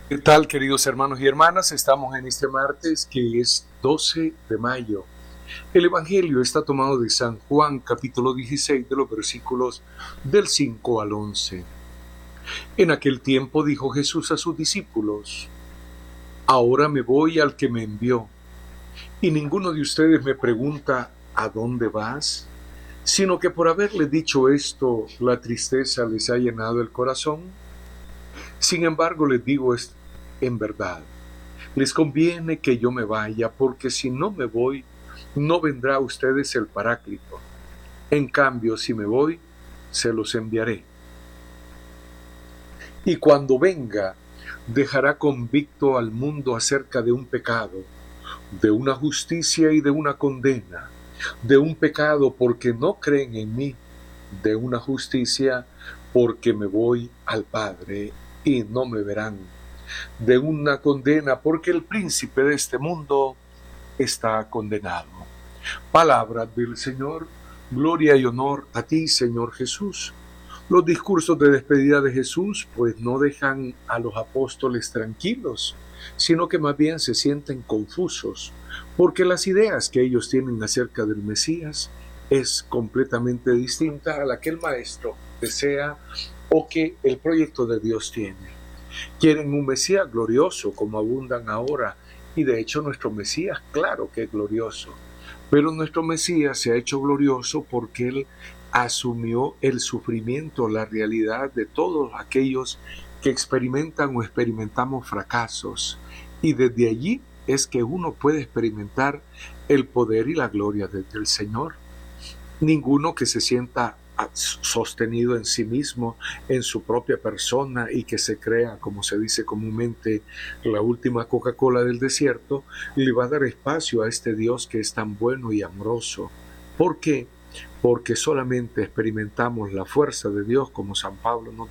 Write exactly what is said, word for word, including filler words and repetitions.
¿Qué tal, queridos hermanos y hermanas? Estamos en este martes que es doce de mayo. El Evangelio está tomado de San Juan, capítulo dieciséis, de los versículos del cinco al once. En aquel tiempo dijo Jesús a sus discípulos: Ahora me voy al que me envió, y ninguno de ustedes me pregunta: ¿a dónde vas? Sino que por haberle dicho esto, la tristeza les ha llenado el corazón. Sin embargo, les digo es en verdad. Les conviene que yo me vaya, porque si no me voy, no vendrá a ustedes el Paráclito. En cambio, si me voy, se los enviaré. Y cuando venga, dejará convicto al mundo acerca de un pecado, de una justicia y de una condena. De un pecado porque no creen en mí, de una justicia porque me voy al Padre y no me verán, de una condena porque el príncipe de este mundo está condenado. Palabra del Señor, gloria y honor a ti, Señor Jesús. Los discursos de despedida de Jesús pues no dejan a los apóstoles tranquilos, sino que más bien se sienten confusos, porque las ideas que ellos tienen acerca del Mesías es completamente distinta a la que el Maestro desea o que el proyecto de Dios tiene. Quieren un Mesías glorioso como abundan ahora, y de hecho nuestro Mesías, claro que es glorioso, pero nuestro Mesías se ha hecho glorioso porque Él asumió el sufrimiento, la realidad de todos aquellos que experimentan o experimentamos fracasos. Y desde allí es que uno puede experimentar el poder y la gloria del Señor. Ninguno que se sienta sostenido en sí mismo, en su propia persona y que se crea, como se dice comúnmente, la última Coca-Cola del desierto, le va a dar espacio a este Dios que es tan bueno y amoroso. ¿Por qué? Porque solamente experimentamos la fuerza de Dios, como San Pablo nos